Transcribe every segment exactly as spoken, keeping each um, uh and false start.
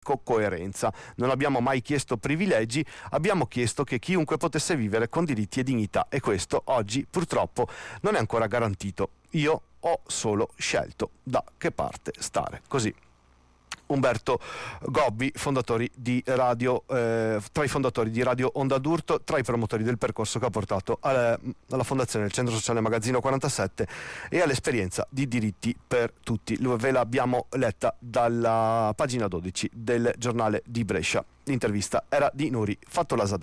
Francesco coerenza. Non abbiamo mai chiesto privilegi, abbiamo chiesto che chiunque potesse vivere con diritti e dignità, e questo oggi purtroppo non è ancora garantito. Io ho solo scelto da che parte stare. Così Umberto Gobbi, fondatori di radio, eh, tra i fondatori di Radio Onda d'Urto, tra i promotori del percorso che ha portato alla, alla fondazione del Centro Sociale Magazzino quarantasette e all'esperienza di diritti per tutti. Ve l'abbiamo letta dalla pagina dodici del giornale di Brescia. L'intervista era di Nuri Fattolazadeh.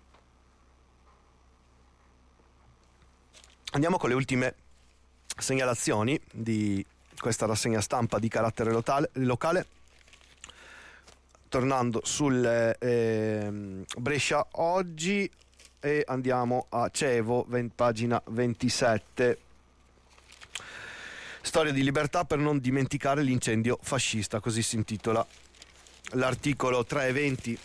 Andiamo con le ultime segnalazioni di questa rassegna stampa di carattere locale. locale. Tornando sul eh, Brescia oggi, e andiamo a Cevo, pagina ventisette. Storia di libertà per non dimenticare l'incendio fascista, così si intitola l'articolo. Tre eventi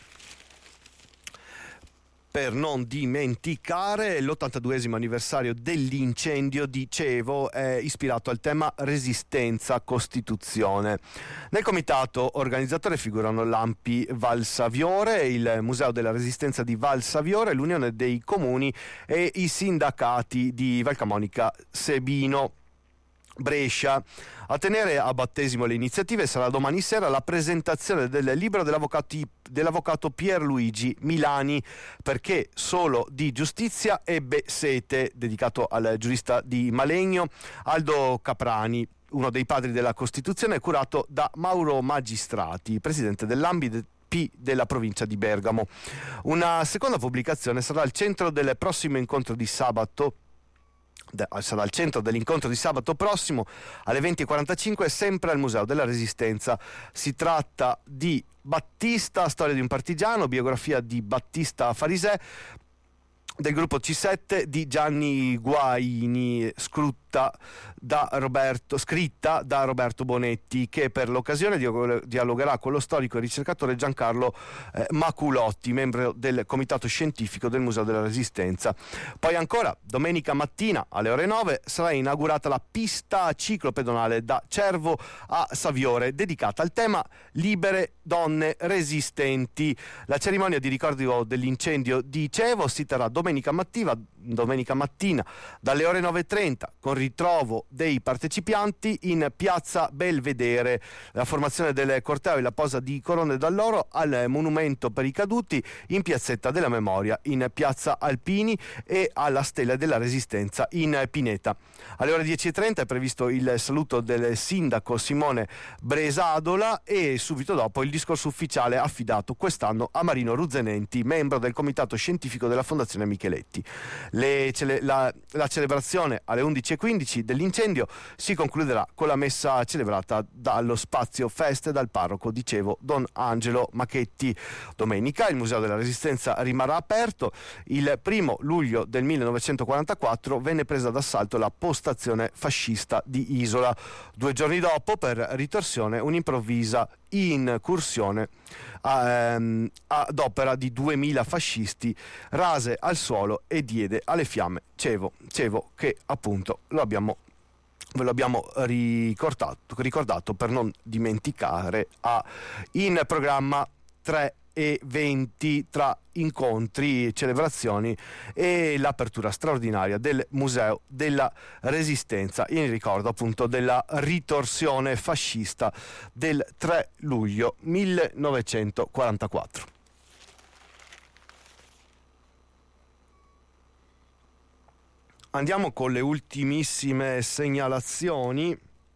per non dimenticare. L'ottantaduesimo anniversario dell'incendio di Cevo è ispirato al tema Resistenza Costituzione. Nel comitato organizzatore figurano l'A M P I Val Saviore, il Museo della Resistenza di Val Saviore, l'Unione dei Comuni e i sindacati di Valcamonica Sebino. Brescia. A tenere a battesimo le iniziative sarà domani sera la presentazione del libro dell'avvocato Pierluigi Milani, Perché solo di giustizia ebbe sete, dedicato al giurista di Malegno Aldo Caprani, uno dei padri della Costituzione, curato da Mauro Magistrati, presidente dell'A M B I P della provincia di Bergamo. Una seconda pubblicazione sarà al centro del prossimo incontro di sabato sarà al centro dell'incontro di sabato prossimo alle venti e quarantacinque, sempre al Museo della Resistenza. Si tratta di Battista, storia di un partigiano, biografia di Battista Farisè, del gruppo C sette di Gianni Guaini, scrutta da Roberto, scritta da Roberto Bonetti, che per l'occasione dialogherà con lo storico e ricercatore Giancarlo eh, Maculotti, membro del comitato scientifico del Museo della Resistenza. Poi ancora, domenica mattina alle ore nove sarà inaugurata la pista ciclopedonale da Cervo a Saviore, dedicata al tema Libere donne resistenti. La cerimonia di ricordo dell'incendio di Cevo si terrà domenica mattina, domenica mattina dalle ore nove e trenta, con ritrovo dei partecipanti in piazza Belvedere. La formazione del corteo e la posa di corone d'alloro al monumento per i caduti in piazzetta della memoria in piazza Alpini e alla stella della Resistenza in Pineta. Alle ore dieci e trenta è previsto il saluto del sindaco Simone Bresadola e subito dopo il discorso ufficiale affidato quest'anno a Marino Ruzzenenti, membro del comitato scientifico della Fondazione Micheletti. Le cele- la, la celebrazione alle undici e quindici dell'incendio si concluderà con la messa celebrata dallo Spazio Feste dal parroco di Cevo Don Angelo Machetti. Domenica il Museo della Resistenza rimarrà aperto. Il primo luglio del millenovecentoquarantaquattro venne presa d'assalto la postazione fascista di Isola. Due giorni dopo, per ritorsione, un'improvvisa incursione ehm, ad opera di duemila fascisti rase al suolo e diede alle fiamme Cevo, Cevo che appunto lo abbiamo ve lo abbiamo ricordato, ricordato per non dimenticare. Ha in programma tre eventi tra incontri, celebrazioni e l'apertura straordinaria del Museo della Resistenza in ricordo appunto della ritorsione fascista del tre luglio millenovecentoquarantaquattro. Andiamo con le ultimissime segnalazioni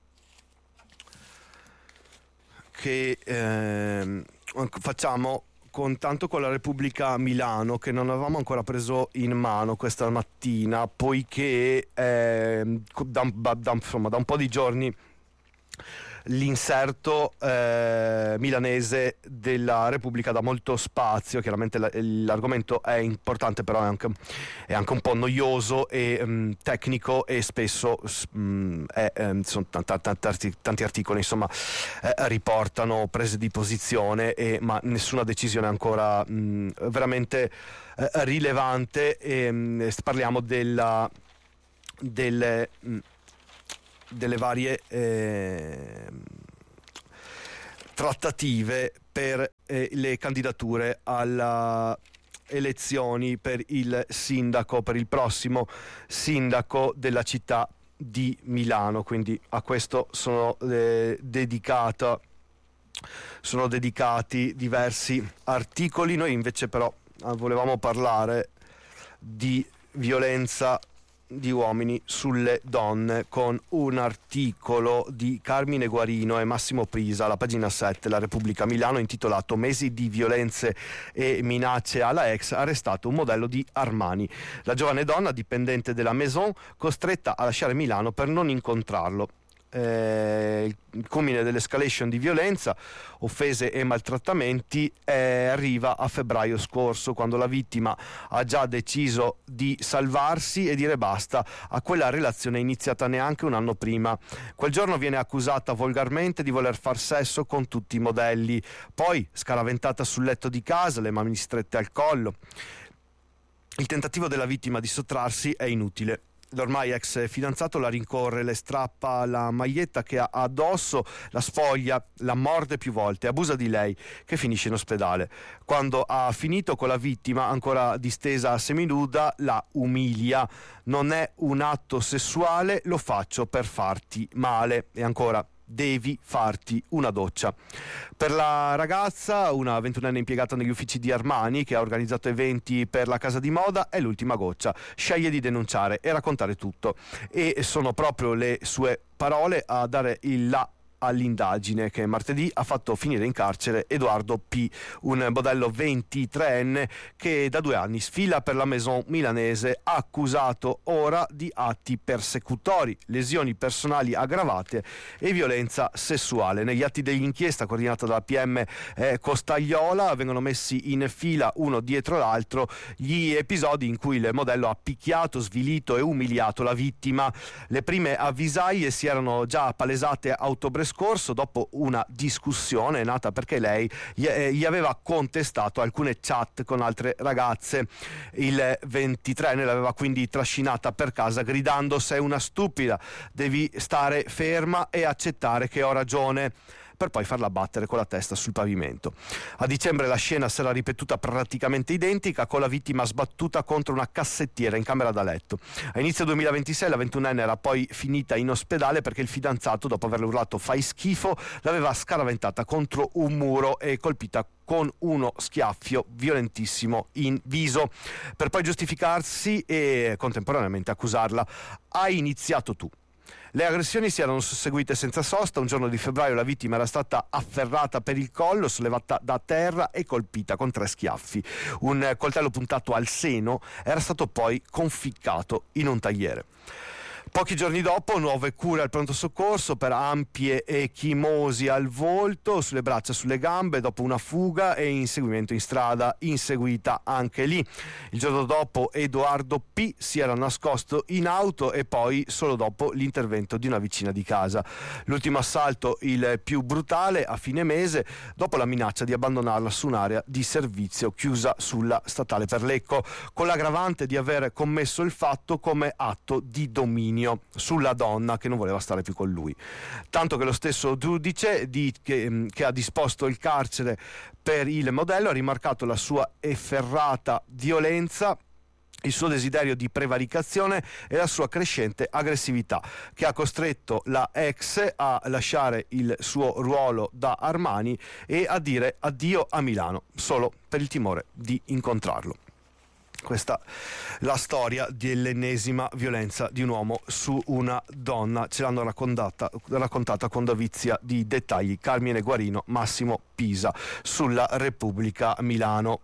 che eh, facciamo con tanto con la Repubblica Milano, che non avevamo ancora preso in mano questa mattina, poiché eh, da, da, insomma, da un po' di giorni l'inserto eh, milanese della Repubblica dà molto spazio. Chiaramente la, l'argomento è importante, però è anche, è anche un po' noioso e um, tecnico, e spesso um, è, um, sono tanti, tanti, tanti articoli insomma eh, riportano prese di posizione, e, ma nessuna decisione ancora um, veramente eh, rilevante. E, um, parliamo della delle um, delle varie eh, trattative per eh, le candidature alla elezioni per il sindaco, per il prossimo sindaco della città di Milano. Quindi a questo sono eh, dedicata sono dedicati diversi articoli. Noi invece però volevamo parlare di violenza di uomini sulle donne con un articolo di Carmine Guarino e Massimo Prisa alla pagina sette La Repubblica Milano, intitolato Mesi di violenze e minacce alla ex, arrestato un modello di Armani. La giovane donna dipendente della Maison costretta a lasciare Milano per non incontrarlo. Eh, il culmine dell'escalation di violenza, offese e maltrattamenti eh, arriva a febbraio scorso, quando la vittima ha già deciso di salvarsi e dire basta a quella relazione iniziata neanche un anno prima. Quel giorno viene accusata volgarmente di voler far sesso con tutti i modelli, poi scaraventata sul letto di casa, le mani strette al collo. Il tentativo della vittima di sottrarsi è inutile. L'ormai ex fidanzato la rincorre, le strappa la maglietta che ha addosso, la sfoglia, la morde più volte, abusa di lei, che finisce in ospedale. Quando ha finito con la vittima, ancora distesa seminuda, la umilia. Non è un atto sessuale, lo faccio per farti male. E ancora, devi farti una doccia. Per la ragazza, una ventunenne impiegata negli uffici di Armani, che ha organizzato eventi per la casa di moda, è l'ultima goccia. Sceglie di denunciare e raccontare tutto, e sono proprio le sue parole a dare il là all'indagine che martedì ha fatto finire in carcere Edoardo P., un modello ventitreenne che da due anni sfila per la Maison milanese, accusato ora di atti persecutori, lesioni personali aggravate e violenza sessuale. Negli atti dell'inchiesta coordinata dalla P M eh, Costagliola vengono messi in fila uno dietro l'altro gli episodi in cui il modello ha picchiato, svilito e umiliato la vittima. Le prime avvisaglie si erano già palesate a ottobre scorso, dopo una discussione nata perché lei gli, eh, gli aveva contestato alcune chat con altre ragazze. Il ventitreenne l'aveva quindi trascinata per casa gridando: sei una stupida, devi stare ferma e accettare che ho ragione, per poi farla battere con la testa sul pavimento. A dicembre la scena si era ripetuta praticamente identica, con la vittima sbattuta contro una cassettiera in camera da letto. A inizio duemilaventisei la ventunenne era poi finita in ospedale perché il fidanzato, dopo averle urlato fai schifo, l'aveva scaraventata contro un muro e colpita con uno schiaffio violentissimo in viso, per poi giustificarsi e contemporaneamente accusarla. Hai iniziato tu. Le aggressioni si erano susseguite senza sosta. Un giorno di febbraio la vittima era stata afferrata per il collo, sollevata da terra e colpita con tre schiaffi. Un coltello puntato al seno era stato poi conficcato in un tagliere. Pochi giorni dopo, nuove cure al pronto soccorso per ampie echimosi al volto, sulle braccia, sulle gambe, dopo una fuga e inseguimento in strada, inseguita anche lì. Il giorno dopo Edoardo P. si era nascosto in auto e poi solo dopo l'intervento di una vicina di casa. L'ultimo assalto, il più brutale, a fine mese, dopo la minaccia di abbandonarla su un'area di servizio chiusa sulla statale per Lecco, con l'aggravante di aver commesso il fatto come atto di dominio sulla donna che non voleva stare più con lui. Tanto che lo stesso giudice di, che, che ha disposto il carcere per il modello ha rimarcato la sua efferrata violenza, il suo desiderio di prevaricazione e la sua crescente aggressività, che ha costretto la ex a lasciare il suo ruolo da Armani e a dire addio a Milano solo per il timore di incontrarlo. Questa è la storia dell'ennesima violenza di un uomo su una donna. Ce l'hanno raccontata, raccontata con dovizia di dettagli Carmine Guarino, Massimo Pisa sulla Repubblica Milano.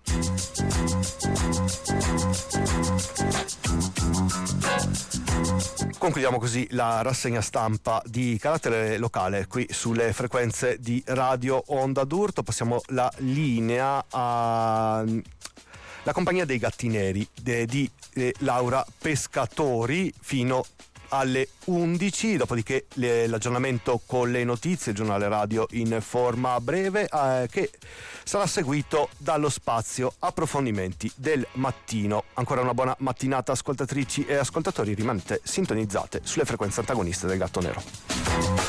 Concludiamo così la rassegna stampa di carattere locale qui sulle frequenze di Radio Onda d'Urto. Passiamo la linea a la compagnia dei Gatti Neri de, di eh, Laura Pescatori fino alle undici, dopodiché le, l'aggiornamento con le notizie, il giornale radio in forma breve eh, che sarà seguito dallo spazio approfondimenti del mattino. Ancora una buona mattinata ascoltatrici e ascoltatori, rimanete sintonizzate sulle frequenze antagoniste del Gatto Nero.